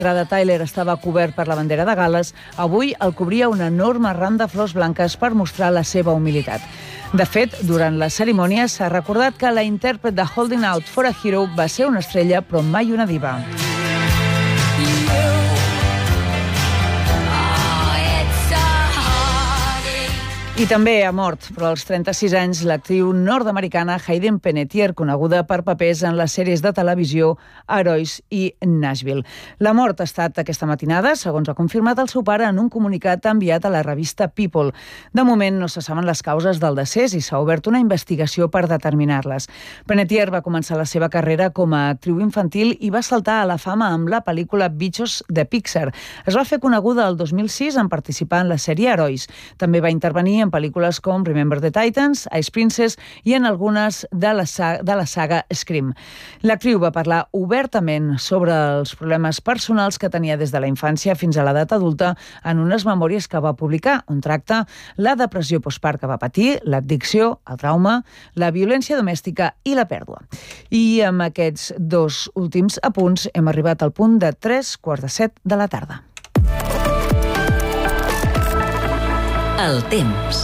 de Tyler estava cobert per la bandera de Gal·les, avui el cobria un enorme ram de flors blanques per mostrar la seva humilitat. De fet, durant la cerimònia s'ha recordat que la intèrpret de Holding Out for a Hero va ser una estrella, però mai una diva. I també ha mort, però als 36 anys, l'actriu nord-americana Hayden Panettiere, coneguda per papers en les sèries de televisió Heroes i Nashville. La mort ha estat aquesta matinada, segons ha confirmat el seu pare en un comunicat enviat a la revista People. De moment no se saben les causes del decés i s'ha obert una investigació per determinar-les. Panettiere va començar la seva carrera com a actriu infantil i va saltar a la fama amb la pel·lícula Bichos de Pixar. Es va fer coneguda el 2006 en participar en la sèrie Heroes. També va intervenir en pel·lícules com Remember the Titans, Ice Princess i en algunes de la saga Scream. L'actriu va parlar obertament sobre els problemes personals que tenia des de la infància fins a l'edat adulta en unes memòries que va publicar, on tracta la depressió postpart que va patir, l'addicció, el trauma, la violència domèstica i la pèrdua. I amb aquests dos últims apunts hem arribat al punt de 7:45 de la tarda. El temps.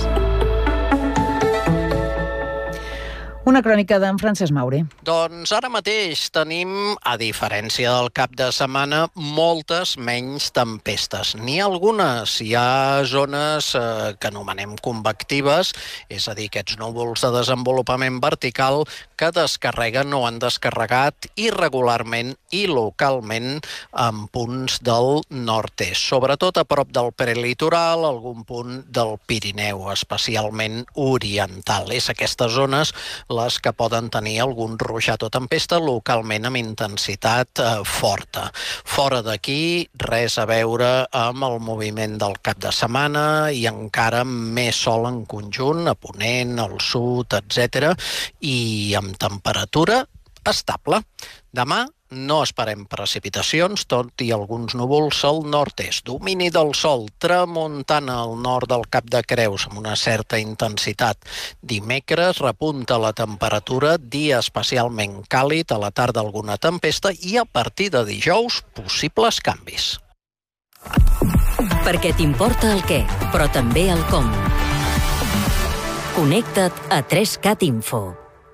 Una crònica d'en Francesc Mauri. Doncs ara mateix tenim, a diferència del cap de setmana, moltes menys tempestes. N'hi ha algunes, hi ha zones que anomenem convectives, és a dir, aquests núvols de desenvolupament vertical que descarreguen o han descarregat irregularment i localment en punts del nord-est, sobretot a prop del prelitoral, algun punt del Pirineu, especialment oriental. És aquestes zones les que poden tenir algun ruixat o tempesta localment amb intensitat forta. Fora d'aquí, res a veure amb el moviment del cap de setmana i encara més sol en conjunt, a ponent, al sud, etc. I amb temperatura estable. Demà no esperem precipitacions, tot i alguns núvols al nord-est. Domini del sol, tramuntana al nord del Cap de Creus, amb una certa intensitat. Dimecres repunta la temperatura, dia especialment càlid, a la tarda alguna tempesta i a partir de dijous possibles canvis. Perquè t'importa el què, però també el com. Connecta't a 3cat Info.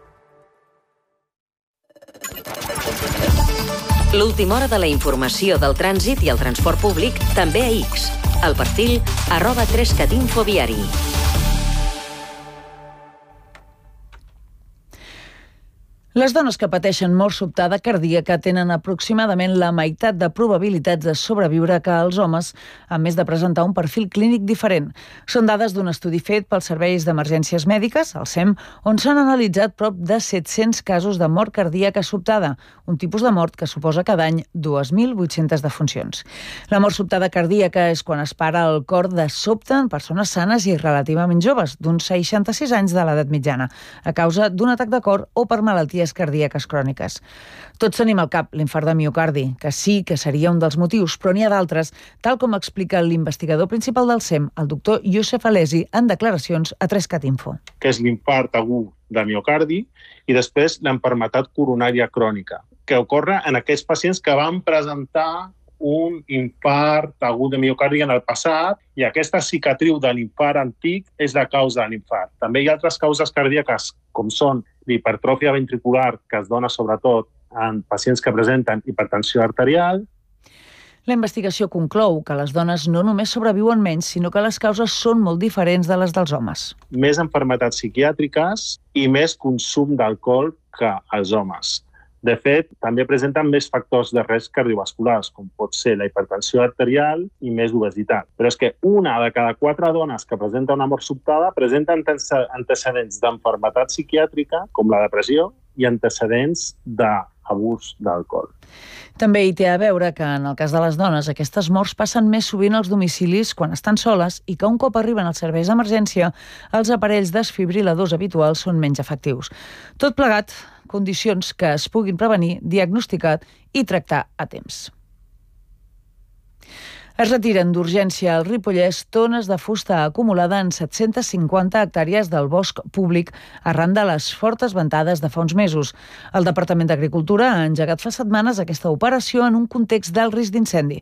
L'última hora de la informació del trànsit i el transport públic també a X. El perfil @3catinfoviari. Les dones que pateixen mort sobtada cardíaca tenen aproximadament la meitat de probabilitats de sobreviure que els homes, a més de presentar un perfil clínic diferent. Són dades d'un estudi fet pels serveis d'emergències mèdiques, el SEM, on s'han analitzat prop de 700 casos de mort cardíaca sobtada, un tipus de mort que suposa cada any 2.800 defuncions. La mort sobtada cardíaca és quan es para el cor de sobte en persones sanes i relativament joves, d'uns 66 anys de l'edat mitjana, a causa d'un atac de cor o per malalties cardíaques cròniques. Tots tenim al cap l'infart de miocardi, que sí que seria un dels motius, però n'hi ha d'altres, tal com explica l'investigador principal del SEM, el doctor Youssef Alesi, en declaracions a 3cat Info. Que és l'infart agut de miocardi i després l'enfermetat coronària crònica, que ocorre en aquells pacients que van presentar un infart agut de miocardi en el passat i aquesta cicatriu de l'infart antic és la causa de l'infart. També hi ha altres causes cardíaques, com són l'hipertròfia ventricular, que es dona sobretot en pacients que presenten hipertensió arterial. La investigació conclou que les dones no només sobreviuen menys, sinó que les causes són molt diferents de les dels homes. Més malalties psiquiàtriques i més consum d'alcohol que els homes. De fet, també presenten més factors de risc cardiovasculars, com pot ser la hipertensió arterial i més obesitat. Però és que una de cada 4 dones que presenta una mort sobtada presenten antecedents d'enfermetat psiquiàtrica, com la depressió, i antecedents d'abús d'alcohol. També hi té a veure que, en el cas de les dones, aquestes morts passen més sovint als domicilis quan estan soles i que un cop arriben als serveis d'emergència, els aparells desfibriladors habituals són menys efectius. Tot plegat, condicions que es puguin prevenir, diagnosticar i tractar a temps. Es retiren d'urgència al Ripollès tones de fusta acumulada en 750 hectàrees del bosc públic arran de les fortes ventades de fa uns mesos. El Departament d'Agricultura ha engegat fa setmanes aquesta operació en un context d'alt risc d'incendi.